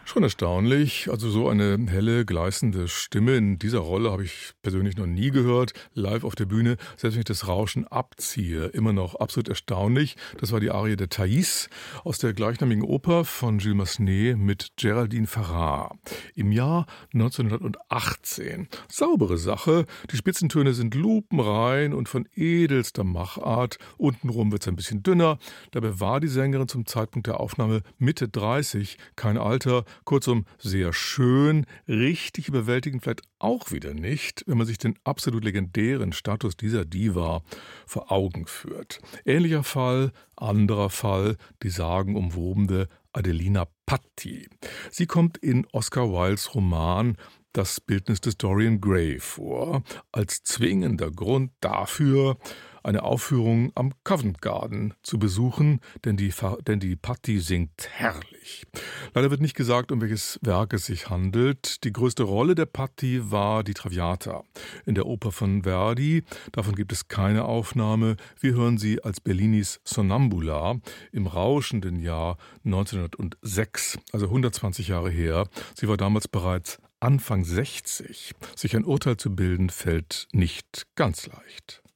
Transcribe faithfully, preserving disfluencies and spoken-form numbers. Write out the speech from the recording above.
Schon erstaunlich. Also so eine helle, gleißende Stimme in dieser Rolle habe ich persönlich noch nie gehört. Live auf der Bühne, selbst wenn ich das Rauschen abziehe, immer noch absolut erstaunlich. Das war die Arie der Thais aus der gleichnamigen Oper von Gilles Massenet mit Géraldine Farrar im Jahr neunzehnhundertachtzehn. Saubere Sache. Die Spitzentöne sind lupenrein und von edelster Machart. Untenrum wird es ein bisschen dünner. Dabei war die Sängerin zum Zeitpunkt der Aufnahme Mitte dreißig, kein Alter. Kurzum, sehr schön, richtig überwältigend vielleicht auch wieder nicht, wenn man sich den absolut legendären Status dieser Diva vor Augen führt. Ähnlicher Fall, anderer Fall, die sagenumwobene Adelina Patti. Sie kommt in Oscar Wildes Roman Das Bildnis des Dorian Gray vor, als zwingender Grund dafür, eine Aufführung am Covent Garden zu besuchen, denn die, denn die Patti singt herrlich. Leider wird nicht gesagt, um welches Werk es sich handelt. Die größte Rolle der Patti war die Traviata in der Oper von Verdi. Davon gibt es keine Aufnahme. Wir hören sie als Bellinis Sonnambula im rauschenden Jahr neunzehnhundertsechs, also hundertzwanzig Jahre her. Sie war damals bereits Anfang sechzig. Sich ein Urteil zu bilden, fällt nicht ganz leicht.